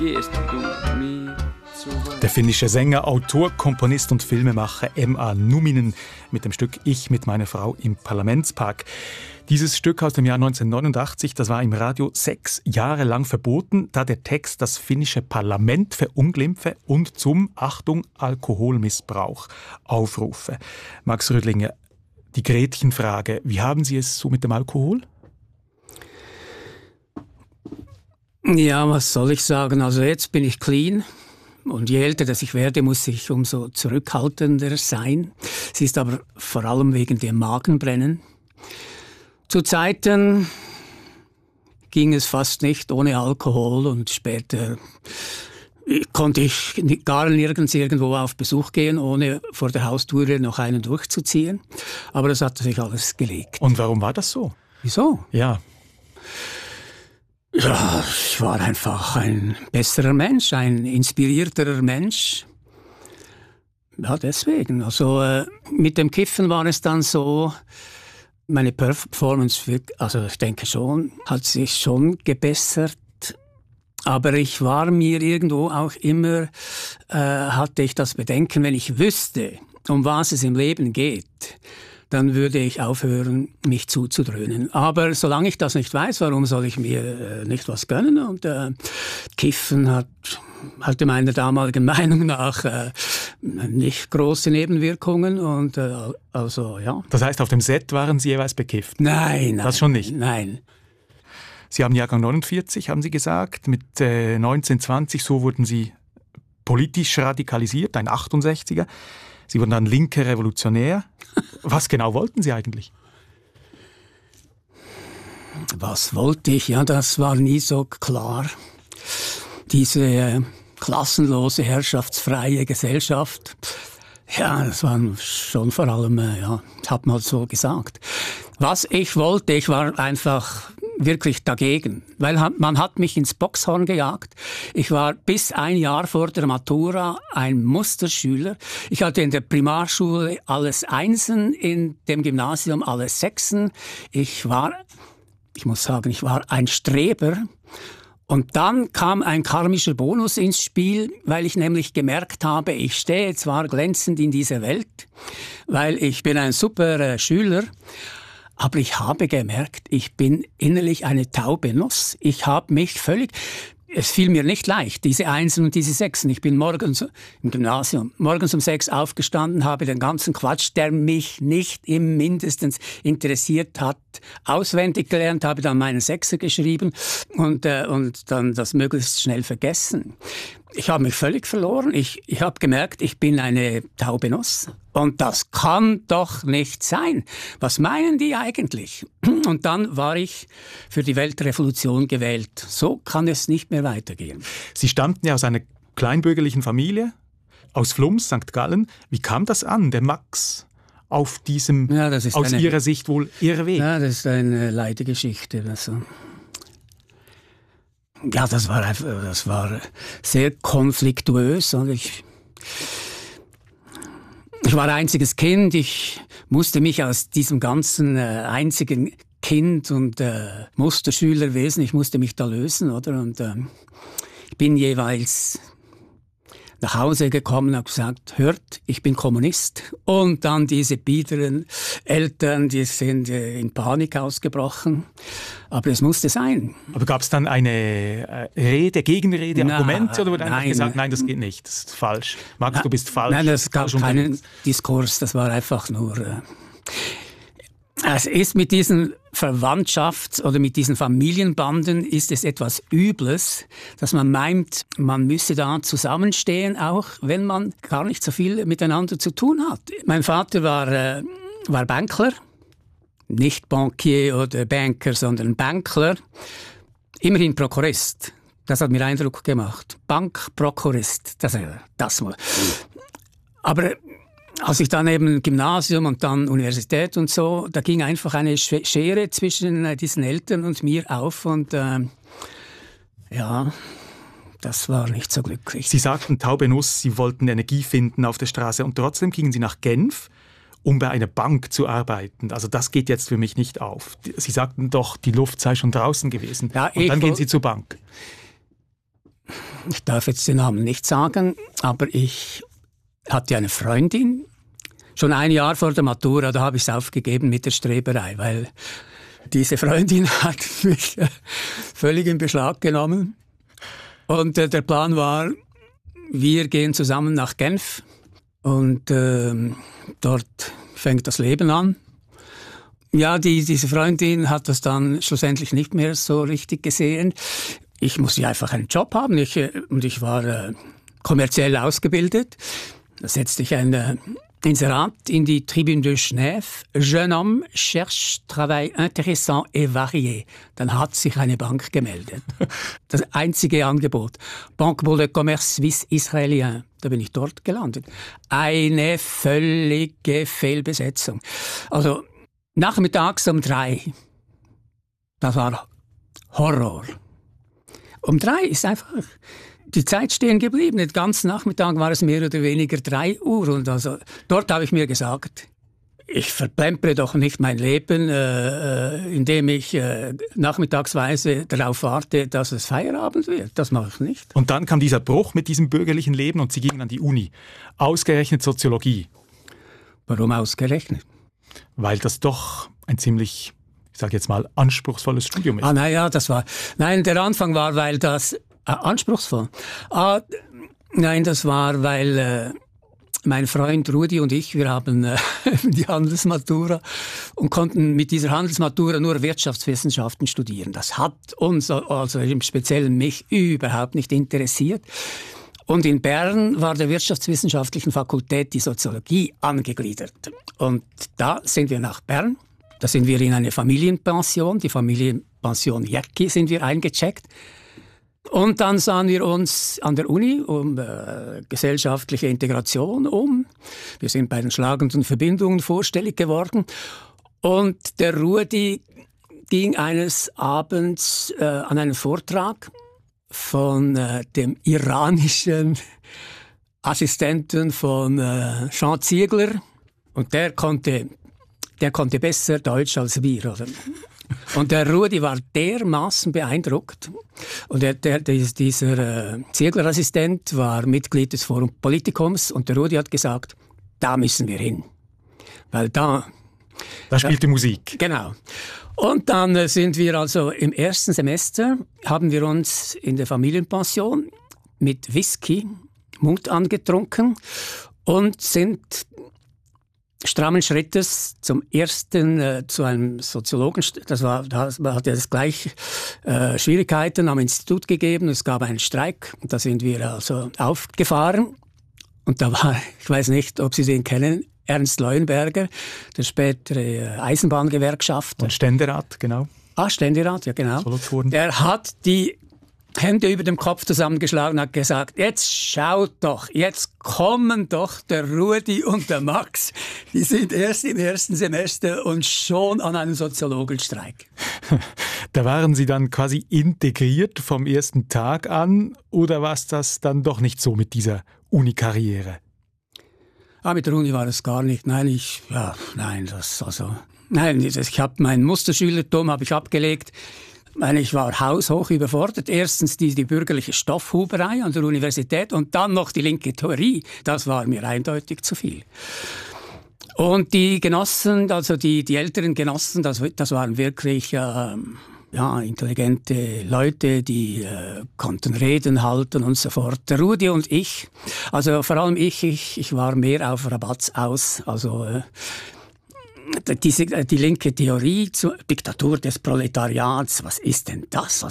Der finnische Sänger, Autor, Komponist und Filmemacher M.A. Numminen mit dem Stück Ich mit meiner Frau im Parlamentspark. Dieses Stück aus dem Jahr 1989, das war im Radio 6 Jahre lang verboten, da der Text das finnische Parlament verunglimpfe und zum, Achtung, Alkoholmissbrauch aufrufe. Max Rödlinger, die Gretchenfrage, wie haben Sie es so mit dem Alkohol? Ja, was soll ich sagen? Also jetzt bin ich clean. Und je älter das ich werde, muss ich umso zurückhaltender sein. Es ist aber vor allem wegen dem Magenbrennen. Zu Zeiten ging es fast nicht ohne Alkohol und später konnte ich gar nirgends irgendwo auf Besuch gehen, ohne vor der Haustür noch einen durchzuziehen. Aber das hat sich alles gelegt. Und warum war das so? Wieso? Ja, ich war einfach ein besserer Mensch, ein inspirierterer Mensch. Ja, deswegen. Also mit dem Kiffen war es dann so, meine Performance, also ich denke schon, hat sich schon gebessert. Aber ich war mir irgendwo auch immer, hatte ich das Bedenken, wenn ich wüsste, um was es im Leben geht, dann würde ich aufhören, mich zuzudröhnen. Aber solange ich das nicht weiß, warum soll ich mir nicht was gönnen? Und Kiffen hat meiner damaligen Meinung nach nicht große Nebenwirkungen. Und also ja. Das heißt, auf dem Set waren Sie jeweils bekifft? Nein. Das schon nicht? Nein. Sie haben Jahrgang 49, haben Sie gesagt. Mit 19, 20, so wurden Sie politisch radikalisiert, ein 68er. Sie wurden dann linker Revolutionär. Was genau wollten Sie eigentlich? Was wollte ich? Ja, das war nie so klar. Diese klassenlose, herrschaftsfreie Gesellschaft, ja, das war schon vor allem, hat man so gesagt. Was ich wollte, ich war einfach wirklich dagegen, weil man hat mich ins Boxhorn gejagt. Ich war bis ein Jahr vor der Matura ein Musterschüler. Ich hatte in der Primarschule alles Einsen, in dem Gymnasium alles Sechsen. Ich muss sagen, ich war ein Streber. Und dann kam ein karmischer Bonus ins Spiel, weil ich nämlich gemerkt habe, ich stehe zwar glänzend in dieser Welt, weil ich bin ein super Schüler, aber ich habe gemerkt, ich bin innerlich eine taube Nuss. Ich habe mich es fiel mir nicht leicht, diese Einsen und diese Sechsen. Ich bin morgens im Gymnasium, morgens um 6 aufgestanden, habe den ganzen Quatsch, der mich nicht im Mindestens interessiert hat, auswendig gelernt, habe dann meinen Sechser geschrieben und dann das möglichst schnell vergessen. Ich habe mich völlig verloren. Ich habe gemerkt, ich bin eine taube Nuss. Und das kann doch nicht sein. Was meinen die eigentlich? Und dann war ich für die Weltrevolution gewählt. So kann es nicht mehr weitergehen. Sie stammten ja aus einer kleinbürgerlichen Familie, aus Flums, St. Gallen. Wie kam das an, der Max, auf diesem, aus Ihrer Sicht wohl Irrweg? Ja, das ist eine Leidegeschichte. Also. Ja, das war sehr konfliktuös. Und ich war einziges Kind. Ich musste mich aus diesem ganzen einzigen Kind und Musterschülerwesen, ich musste mich da lösen, oder? Und ich bin jeweils nach Hause gekommen und habe gesagt, hört, ich bin Kommunist. Und dann diese biederen Eltern, die sind in Panik ausgebrochen. Aber es musste sein. Aber gab es dann eine Gegenrede, Argumente? Oder wurde einfach gesagt, nein, das geht nicht, das ist falsch. Max, du bist falsch. Nein, es gab keinen Diskurs, das war einfach nur... Es ist mit diesen Verwandtschafts- oder mit diesen Familienbanden ist es etwas Übles, dass man meint, man müsse da zusammenstehen, auch wenn man gar nicht so viel miteinander zu tun hat. Mein Vater war Bankler, nicht Bankier oder Banker, sondern Bankler, immerhin Prokurist. Das hat mir Eindruck gemacht. Bankprokurist, das mal. Aber als ich dann eben Gymnasium und dann Universität und so, da ging einfach eine Schere zwischen diesen Eltern und mir auf und das war nicht so glücklich. Sie sagten, taube Nuss, Sie wollten Energie finden auf der Straße und trotzdem gingen Sie nach Genf, um bei einer Bank zu arbeiten. Also das geht jetzt für mich nicht auf. Sie sagten doch, die Luft sei schon draußen gewesen. Ja, und dann gehen Sie zur Bank. ich darf jetzt den Namen nicht sagen, aber ich hatte eine Freundin, schon ein Jahr vor der Matura, da habe ich es aufgegeben mit der Streberei, weil diese Freundin hat mich völlig in Beschlag genommen. Und der Plan war, wir gehen zusammen nach Genf und dort fängt das Leben an. Ja, diese Freundin hat das dann schlussendlich nicht mehr so richtig gesehen. Ich musste einfach einen Job haben und ich war kommerziell ausgebildet. Da setzte ich ein Inserat in die Tribune de Genève. Jeune homme cherche travail intéressant et varié. Dann hat sich eine Bank gemeldet. Das einzige Angebot. Banque pour le commerce suisse israélien. Da bin ich dort gelandet. Eine völlige Fehlbesetzung. Also nachmittags um 3. Das war Horror. Um 3 ist einfach die Zeit stehen geblieben. Den ganzen Nachmittag war es mehr oder weniger 3 Uhr. Und also dort habe ich mir gesagt, ich verplempere doch nicht mein Leben, indem ich nachmittagsweise darauf warte, dass es Feierabend wird. Das mache ich nicht. Und dann kam dieser Bruch mit diesem bürgerlichen Leben und Sie gingen an die Uni. Ausgerechnet Soziologie. Warum ausgerechnet? Weil das doch ein ziemlich, ich sage jetzt mal, anspruchsvolles Studium ist. Nein, der Anfang war, weil das anspruchsvoll. Nein, das war, weil mein Freund Rudi und ich, wir haben die Handelsmatura und konnten mit dieser Handelsmatura nur Wirtschaftswissenschaften studieren. Das hat uns, also im Speziellen mich, überhaupt nicht interessiert. Und in Bern war der Wirtschaftswissenschaftlichen Fakultät die Soziologie angegliedert. Und da sind wir nach Bern. Da sind wir in eine Familienpension, die Familienpension Jäcki sind wir eingecheckt. Und dann sahen wir uns an der Uni um gesellschaftliche Integration um. Wir sind bei den schlagenden Verbindungen vorstellig geworden. Und der Rudi ging eines Abends an einen Vortrag von dem iranischen Assistenten von Jean Ziegler. Und der konnte besser Deutsch als wir, oder? Und der Rudi war dermaßen beeindruckt. Und dieser Ziegler-Assistent war Mitglied des Forum Politikums. Und der Rudi hat gesagt, da müssen wir hin. Weil da spielt die Musik. Genau. Und dann sind wir also im ersten Semester, haben wir uns in der Familienpension mit Whisky Mut angetrunken und sind strammen Schrittes zu einem Soziologen. Da hat es gleich Schwierigkeiten am Institut gegeben. Es gab einen Streik. Da sind wir also aufgefahren. Und da war, ich weiß nicht, ob Sie den kennen, Ernst Leuenberger, der spätere Eisenbahngewerkschaft. Und Ständerat, genau. Ständerat, ja genau. Solothurn. Der hat die Hände über dem Kopf zusammengeschlagen und hat gesagt, jetzt schaut doch, jetzt kommen doch der Rudi und der Max. Die sind erst im ersten Semester und schon an einem Soziologenstreik. Da waren Sie dann quasi integriert vom ersten Tag an oder war es das dann doch nicht so mit dieser Uni-Karriere? Mit der Uni war es gar nicht. Ich habe mein Musterschülertum abgelegt. Ich war haushoch überfordert. Erstens die bürgerliche Stoffhuberei an der Universität und dann noch die linke Theorie. Das war mir eindeutig zu viel. Und die Genossen, also die älteren Genossen, das waren wirklich intelligente Leute, die konnten Reden halten und so fort. Der Rudi und ich, also vor allem ich war mehr auf Rabatz aus, also die linke Theorie zur Diktatur des Proletariats, was ist denn das?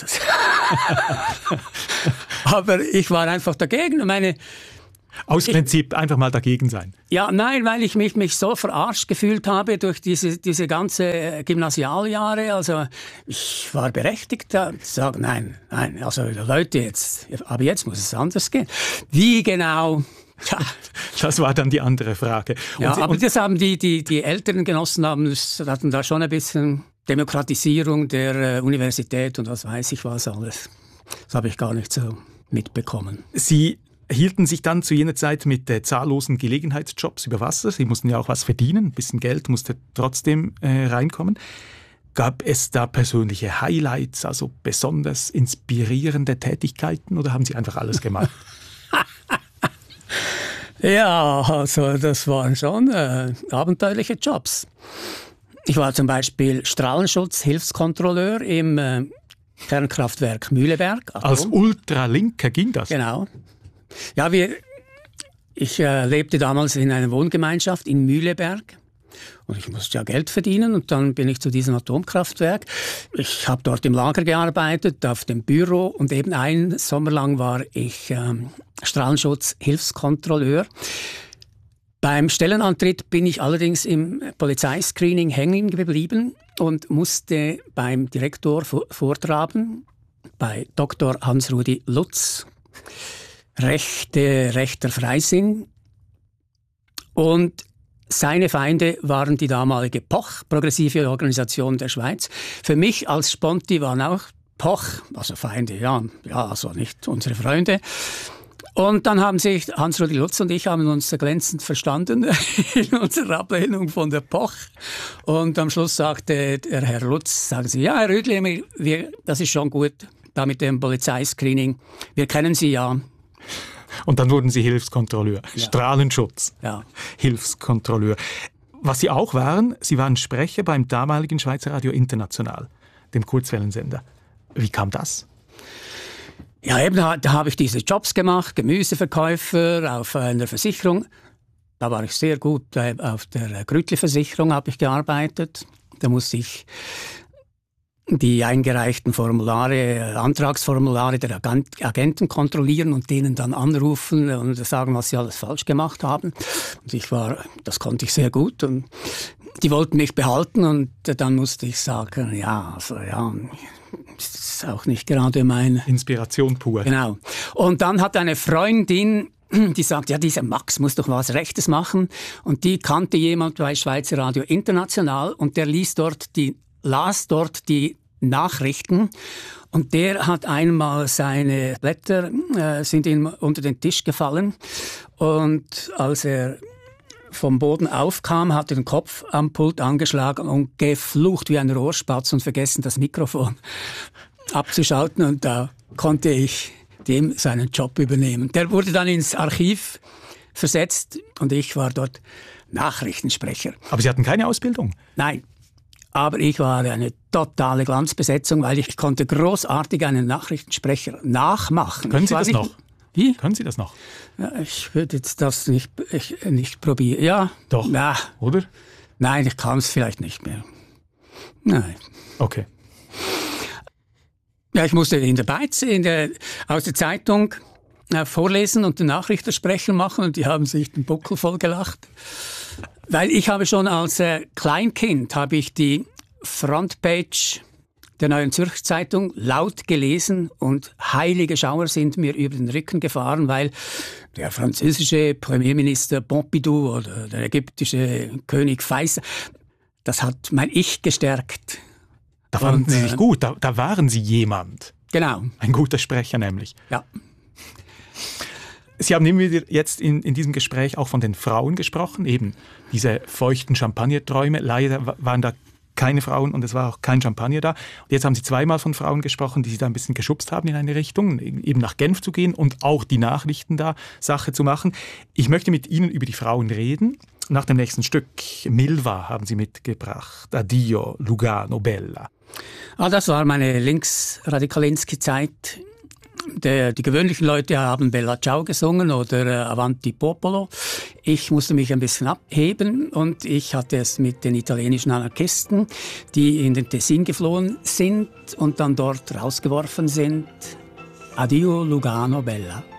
Aber ich war einfach dagegen. Aus Prinzip einfach mal dagegen sein. Ja, nein, weil ich mich so verarscht gefühlt habe durch diese ganze Gymnasialjahre. Also ich war berechtigt zu sagen, nein, also Leute, aber jetzt muss es anders gehen. Wie genau? Ja, das war dann die andere Frage. Aber das haben die älteren Genossen hatten da schon ein bisschen Demokratisierung der Universität und was weiß ich was alles. Das habe ich gar nicht so mitbekommen. Sie hielten sich dann zu jener Zeit mit zahllosen Gelegenheitsjobs über Wasser. Sie mussten ja auch was verdienen, ein bisschen Geld musste trotzdem reinkommen. Gab es da persönliche Highlights, also besonders inspirierende Tätigkeiten, oder haben Sie einfach alles gemacht? Ja, also das waren schon abenteuerliche Jobs. Ich war zum Beispiel Strahlenschutzhilfskontrolleur im Kernkraftwerk Mühleberg. Als Ultralinker ging das? Genau. Ja, ich lebte damals in einer Wohngemeinschaft in Mühleberg. Und ich musste ja Geld verdienen und dann bin ich zu diesem Atomkraftwerk. Ich habe dort im Lager gearbeitet, auf dem Büro und eben einen Sommer lang war ich Strahlenschutzhilfskontrolleur. Beim Stellenantritt bin ich allerdings im Polizeiscreening hängen geblieben und musste beim Direktor vortragen, bei Dr. Hans-Rudi Lutz, rechter Freisinn. Und seine Feinde waren die damalige POCH, Progressive Organisation der Schweiz. Für mich als Sponti waren auch POCH, also Feinde, ja, also nicht unsere Freunde. Und dann haben sich Hans-Rudi Lutz und ich haben uns glänzend verstanden in unserer Ablehnung von der POCH. Und am Schluss sagte der Herr Lutz, sagen Sie, ja, Herr Rüdli, das ist schon gut, da mit dem Polizeiscreening. Wir kennen Sie ja. Und dann wurden Sie Hilfskontrolleur. Ja. Strahlenschutz. Ja. Hilfskontrolleur. Was Sie auch waren, Sie waren Sprecher beim damaligen Schweizer Radio International, dem Kurzwellensender. Wie kam das? Ja, eben da habe ich diese Jobs gemacht, Gemüseverkäufer auf einer Versicherung. Da war ich sehr gut. Auf der Grütli-Versicherung habe ich gearbeitet. Da musste ich die eingereichten Antragsformulare der Agenten kontrollieren und denen dann anrufen und sagen, was sie alles falsch gemacht haben. Und das konnte ich sehr gut und die wollten mich behalten und dann musste ich sagen, das ist auch nicht gerade meine Inspiration pur. Genau. Und dann hat eine Freundin, die sagt, ja, dieser Max muss doch was Rechtes machen. Und die kannte jemand bei Schweizer Radio International und der las dort die Nachrichten und der hat einmal seine Blätter sind ihm unter den Tisch gefallen und als er vom Boden aufkam, hat er den Kopf am Pult angeschlagen und geflucht wie ein Rohrspatz und vergessen, das Mikrofon abzuschalten und da konnte ich dem seinen Job übernehmen. Der wurde dann ins Archiv versetzt und ich war dort Nachrichtensprecher. Aber Sie hatten keine Ausbildung? Nein. Aber ich war eine totale Glanzbesetzung, weil ich konnte großartig einen Nachrichtensprecher nachmachen. Können Sie das noch? Wie? Können Sie das noch? Ja, ich würde jetzt das nicht probieren. Ja. Doch. Ja. Oder? Nein, ich kann es vielleicht nicht mehr. Nein. Okay. Ja, ich musste in der Beiz, aus der Zeitung vorlesen und den Nachrichtensprecher machen und die haben sich den Buckel voll gelacht. Weil ich habe schon als Kleinkind habe ich die Frontpage der Neuen Zürcher Zeitung laut gelesen und heilige Schauer sind mir über den Rücken gefahren, weil der französische Premierminister Pompidou oder der ägyptische König Faisal, das hat mein Ich gestärkt. Da fanden Sie sich gut, da waren Sie jemand. Genau. Ein guter Sprecher nämlich. Ja. Sie haben immer wieder jetzt in diesem Gespräch auch von den Frauen gesprochen, eben diese feuchten Champagnerträume. Leider waren da keine Frauen und es war auch kein Champagner da. Und jetzt haben Sie zweimal von Frauen gesprochen, die Sie da ein bisschen geschubst haben in eine Richtung, eben nach Genf zu gehen und auch die Nachrichten da Sache zu machen. Ich möchte mit Ihnen über die Frauen reden. Nach dem nächsten Stück, Milva, haben Sie mitgebracht. Addio, Lugano, Bella. Das war meine Linksradikalinski-Zeit. Die gewöhnlichen Leute haben Bella Ciao gesungen oder Avanti Popolo. Ich musste mich ein bisschen abheben und ich hatte es mit den italienischen Anarchisten, die in den Tessin geflohen sind und dann dort rausgeworfen sind. Addio Lugano Bella.